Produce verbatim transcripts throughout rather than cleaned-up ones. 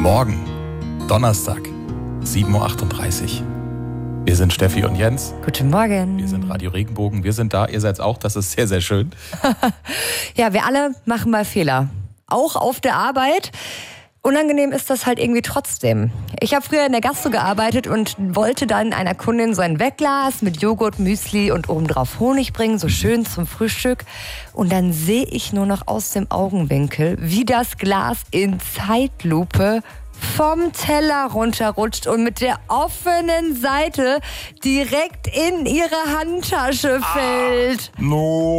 Morgen, Donnerstag, sieben Uhr achtunddreißig. Wir sind Steffi und Jens. Guten Morgen. Wir sind Radio Regenbogen. Wir sind da. Ihr seid auch. Das ist sehr, sehr schön. Ja, wir alle machen mal Fehler. Auch auf der Arbeit. Unangenehm ist das halt irgendwie trotzdem. Ich habe früher in der Gastro gearbeitet und wollte dann einer Kundin so ein Wegglas mit Joghurt, Müsli und obendrauf Honig bringen, so schön zum Frühstück. Und dann sehe ich nur noch aus dem Augenwinkel, wie das Glas in Zeitlupe vom Teller runterrutscht und mit der offenen Seite direkt in ihre Handtasche fällt. Ah,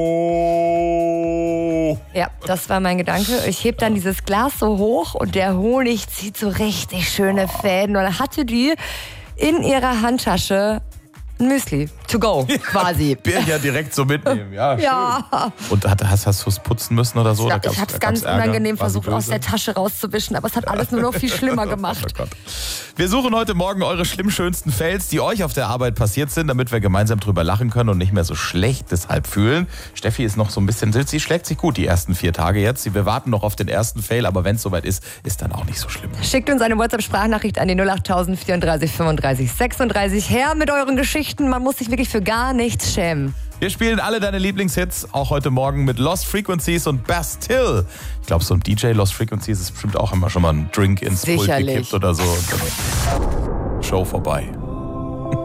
no. Ja, das war mein Gedanke. Ich heb dann dieses Glas so hoch und der Honig zieht so richtig schöne Fäden. Und dann hatte die in ihrer Handtasche ein Müsli, to go, quasi. Ja, ja, direkt so mitnehmen, ja. Ja. Schön. Und hat, hast, hast du es putzen müssen oder so? Ja, oder ich habe es ganz Ärger? unangenehm War sie versucht, aus böse? der Tasche rauszuwischen, aber es hat alles nur noch viel schlimmer gemacht. Oh Gott. Wir suchen heute Morgen eure schlimm schönsten Fails, die euch auf der Arbeit passiert sind, damit wir gemeinsam drüber lachen können und nicht mehr so schlecht deshalb fühlen. Steffi ist noch so ein bisschen, sie schlägt sich gut die ersten vier Tage jetzt. Wir warten noch auf den ersten Fail, aber wenn es soweit ist, ist dann auch nicht so schlimm. Schickt uns eine WhatsApp-Sprachnachricht an die null acht vierunddreißig fünfunddreißig sechsunddreißig her mit euren Geschichten. Man muss sich wirklich für gar nichts schämen. Wir spielen alle deine Lieblingshits, auch heute Morgen mit Lost Frequencies und Bastille. Ich glaube, so ein D J Lost Frequencies ist bestimmt auch immer schon mal ein Drink ins Pult Sicherlich. gekippt oder so. Und dann Show vorbei.